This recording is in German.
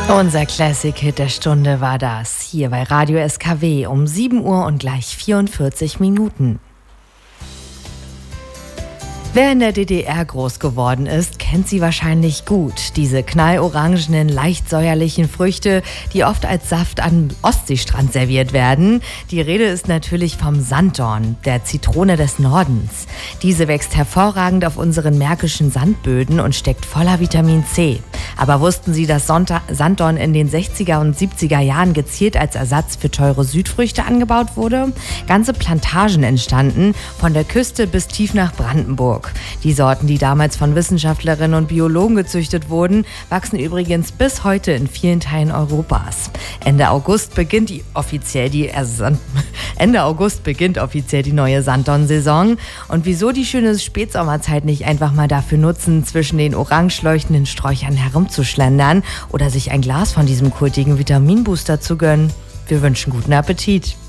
Unser Classic-Hit der Stunde war das, hier bei Radio SKW um 7 Uhr und gleich 44 Minuten. Wer in der DDR groß geworden ist, kennt sie wahrscheinlich gut. Diese knallorangenen, leicht säuerlichen Früchte, die oft als Saft am Ostseestrand serviert werden. Die Rede ist natürlich vom Sanddorn, der Zitrone des Nordens. Diese wächst hervorragend auf unseren märkischen Sandböden und steckt voller Vitamin C. Aber wussten Sie, dass Sanddorn in den 60er und 70er Jahren gezielt als Ersatz für teure Südfrüchte angebaut wurde? Ganze Plantagen entstanden, von der Küste bis tief nach Brandenburg. Die Sorten, die damals von Wissenschaftlerinnen und Biologen gezüchtet wurden, wachsen übrigens bis heute in vielen Teilen Europas. Ende August beginnt offiziell die neue Sanddorn-Saison. Und wieso die schöne Spätsommerzeit nicht einfach mal dafür nutzen, zwischen den orange leuchtenden Sträuchern herumzuschlendern oder sich ein Glas von diesem kultigen Vitaminbooster zu gönnen? Wir wünschen guten Appetit.